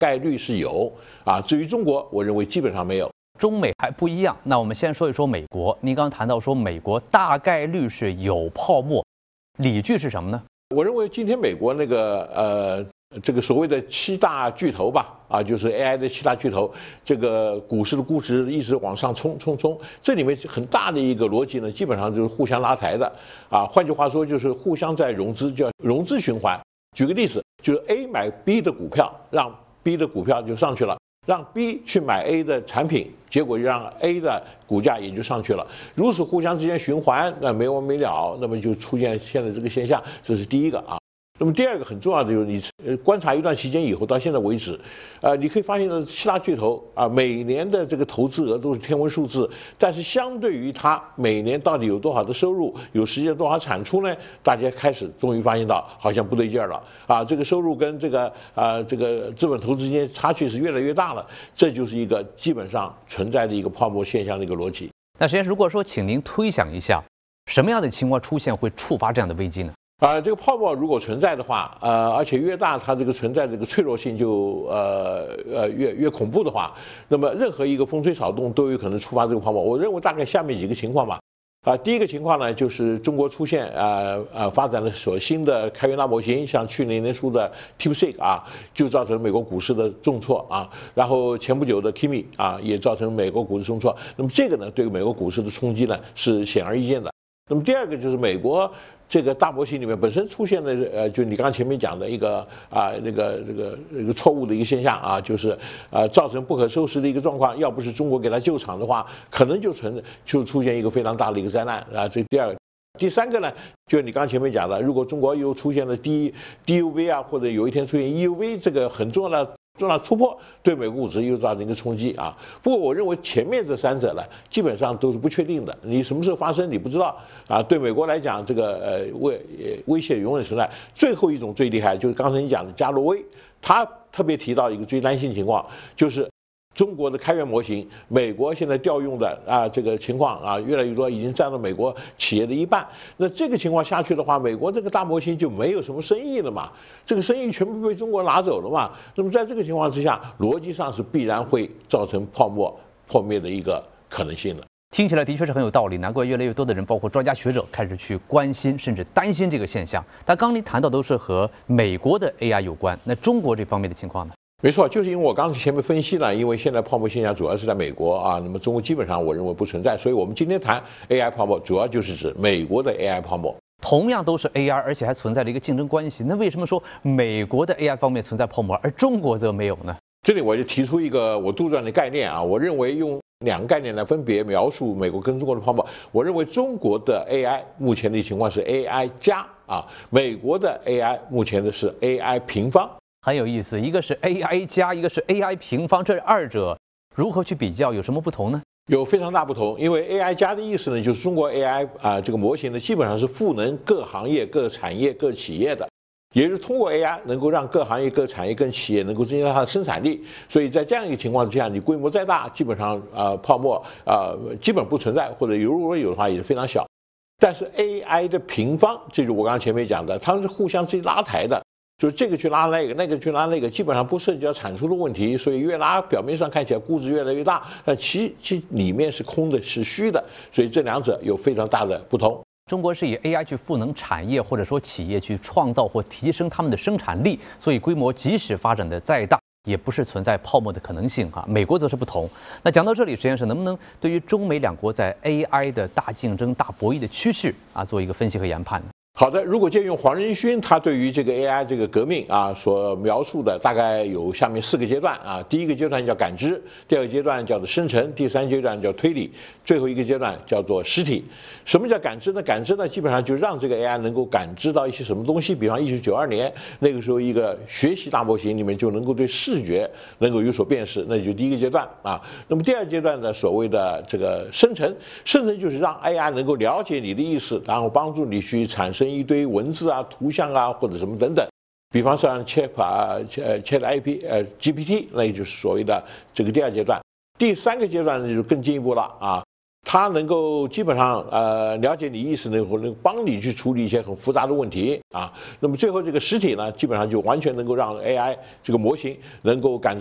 概率是有啊。至于中国，我认为基本上没有。 中美还不一样。那我们先说一说美国。您刚刚谈到说美国大概率是有泡沫，理据是什么呢？ 我认为今天美国那个这个所谓的7大巨头吧，啊，就是 AI 的7大巨头，这个股市的估值一直往上冲，这里面很大的一个逻辑呢，基本上就是互相拉抬的啊。换句话说，就是互相在融资，叫融资循环。举个例子，就是 A 买 B 的股票，让 B 的股票就上去了。让 B 去买 A 的产品，结果让 A 的股价也就上去了。如此互相之间循环，那没完没了，那么就出现现在这个现象，这是第一个啊。那么第二个很重要的就是你观察一段时间以后，到现在为止，你可以发现的7大巨头啊，每年的这个投资额都是天文数字，但是相对于它每年到底有多少的收入，有实际多少产出呢？大家开始终于发现到好像不对劲儿了啊，这个收入跟这个资本投资之间差距是越来越大了，这就是一个基本上存在的一个泡沫现象的一个逻辑。 那实际上如果说请您推想一下，什么样的情况出现会触发这样的危机呢？ 这个泡沫如果存在的话，而且越大，它这个存在这个脆弱性就越恐怖的话，那么任何一个风吹草动都有可能触发这个泡沫。我认为大概下面几个情况吧。第一个情况呢，就是中国出现发展了所新的开源大模型，像去年年初的 DeepSeek 啊，就造成美国股市的重挫啊。然后前不久的 Kimi 啊，也造成美国股市重挫。那么这个呢，对美国股市的冲击呢是显而易见的。那么第二个就是美国这个大模型里面本身出现的就你刚刚前面讲的一个那个错误的一个现象啊，就是造成不可收拾的一个状况。要不是中国给他救场的话，可能就出现一个非常大的一个灾难啊。这第二个。第三个呢，就是你刚刚前面讲的，如果中国又出现了DUV 啊，或者有一天出现 EUV 这个很重要的突破，对美国股市又造成一个冲击啊。不过我认为前面这3者呢，基本上都是不确定的，你什么时候发生你不知道啊。对美国来讲，这个威胁永远存在。最后一种最厉害就是刚才你讲的加罗威，他特别提到一个最担心的情况，就是中国的开源模型，美国现在调用的这个情况啊越来越多，已经占到美国企业的1半。那这个情况下去的话，美国这个大模型就没有什么生意了嘛，这个生意全部被中国拿走了嘛。那么在这个情况之下，逻辑上是必然会造成泡沫破灭的一个可能性的。 听起来的确是很有道理，难怪越来越多的人，包括专家学者，开始去关心甚至担心这个现象。但刚您谈到都是和美国的 AI 有关，那中国这方面的情况呢？ 没错，就是因为我刚才前面分析了，因为现在泡沫现象主要是在美国啊，那么中国基本上我认为不存在，所以我们今天谈 AI 泡沫，主要就是指美国的 AI 泡沫。 同样都是 AI， 而且还存在着一个竞争关系，那为什么说美国的 AI 方面存在泡沫，而中国则没有呢？ 这里我就提出一个我杜撰的概念啊，我认为用2个概念来分别描述美国跟中国的泡沫。我认为中国的 AI 目前的情况是 AI 加啊，美国的 AI 目前的是 AI 平方。 很有意思，一个是 AI 加，一个是 AI 平方，这2者如何去比较，有什么不同呢？ 有非常大不同，因为 AI 加的意思呢，就是中国 AI 这个模型呢，基本上是赋能各行业、各产业、各企业的，也就是通过 AI 能够让各行业、各产业、各企业能够增加它的生产力。所以在这样一个情况之下，你规模再大，基本上泡沫基本不存在，或者如果有的话也是非常小。但是 AI 的平方，这就是我刚刚前面讲的，它们是互相之间拉抬的。就是这个去拉那个，那个去拉那个，基本上不涉及到产出的问题，所以越拉表面上看起来估值越来越大，但其里面是空的，是虚的，所以这2者有非常大的不同。 中国是以 AI 去赋能产业或者说企业去创造或提升他们的生产力，所以规模即使发展的再大，也不是存在泡沫的可能性啊。美国则是不同。那讲到这里，实际上是能不能对于中美2国在 AI 的大竞争、大博弈的趋势做一个分析和研判呢？ 好的，如果借用黄仁勋他对于这个 AI 这个革命所描述的，大概有下面4个阶段啊。第一个阶段叫感知，第二个阶段叫做生成，第3阶段叫推理，最后一个阶段叫做实体。什么叫感知呢？感知呢，基本上就让这个 AI 能够感知到一些什么东西。比方1992年那个时候，一个学习大模型里面就能够对视觉能够有所辨识，那就第一个阶段啊。那么第2阶段呢，所谓的这个生成，生成就是让 AI 能够了解你的意思，然后帮助你去产生一堆文字图像或者什么等等。比方说像 GPT， 那也就是所谓的这个第2阶段。第3个阶段呢就更进一步了啊。 它能够基本上了解你意思呢，或能帮你去处理一些很复杂的问题啊。那么最后这个实体呢，基本上就完全能够让 AI 这个模型能够感知。